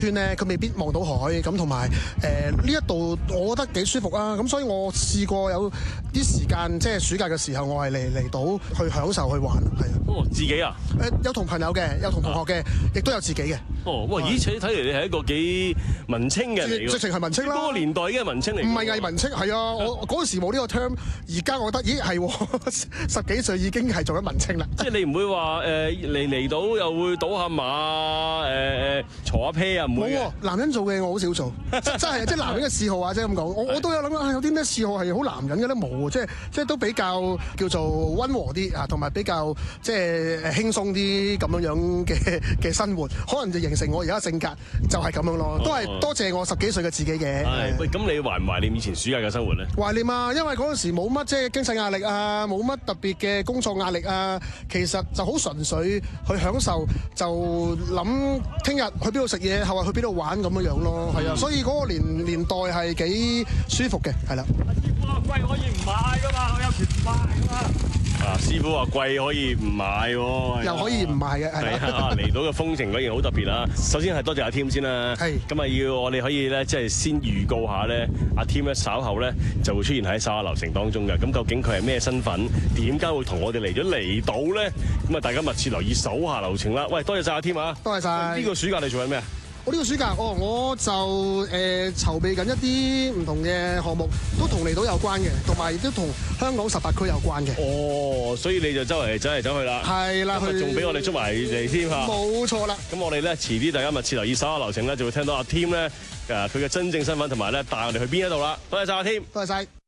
圈咧，佢未必望到海咁，同埋呢一度我覺得幾舒服啊！咁所以我試過有啲時間，即係暑假嘅時候，我係嚟到去享受去玩，係啊。 哦，自己啊？ 有同朋友嘅，有同同學嘅，亦都有自己嘅。 哦，哇！咦，睇嚟你係一個幾文青嘅嚟㗎， 直情係文青啦。 嗰個年代已經係文青嚟。 唔係偽文青，係啊！我嗰時冇呢個 term，而家我覺得，咦係10幾歲已經係做緊文青啦。 即係你唔會話嚟到又會賭下馬坐下啤啊？唔會。冇喎， 男人做嘅我好少做，真係即係男人嘅嗜好啊！即係咁講，我都有諗啊，有啲咩嗜好係好男人嘅咧？冇喎，即係都比較叫做溫和啲啊，同埋比較即係輕鬆啲咁樣嘅生活，可能就形成我而家性格就係咁樣咯。都係多謝我10幾歲嘅自己嘅。 喂，咁你懷唔懷念以前暑假嘅生活咧？ 懷念啊，因為嗰陣時冇乜即係經濟壓力啊，冇乜特別嘅工作壓力啊，其實就好純粹去享受，就諗聽日去邊度食嘢，後日去邊度玩咁樣樣咯，係啊，所以嗰個年代係幾舒服嘅，係啦。 師傅話貴可以唔買噶嘛，我有權買噶嘛。 啊，師傅話貴可以唔買喎， 又可以唔買嘅，係啊，嚟到嘅風情果然好特別啦。首先係多謝阿 Tim 先啦， 係咁啊要我哋可以咧，即係先預告下咧，阿 Tim 咧稍後咧就會出現喺沙畫流城當中嘅。咁究竟佢係咩身份？點解會同我哋嚟咗離島咧？咁啊，大家密切留意手下留情啦。喂，多謝晒阿 Tim 啊， 多謝晒。 呢個暑假你做緊咩啊？ 我呢個暑假，我就籌備緊一啲唔同嘅項目，都同離島有關嘅，同埋亦都同香港18區有關嘅。 哦，所以你就周圍走嚟走去啦。 係啦， 佢仲俾我哋捉埋嚟添嚇。 冇錯啦。 咁我哋咧遲啲大家密切留意手下留情咧，就會聽到阿 Tim 咧佢嘅真正身份同埋咧帶我哋去邊一度啦。多謝晒阿 Tim， 多謝晒。